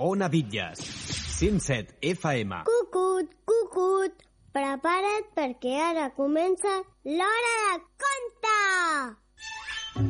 Ona Bitlles, 107 FM. Cucut, cucut, prepara't perquè ara comença l'Hora de Conte!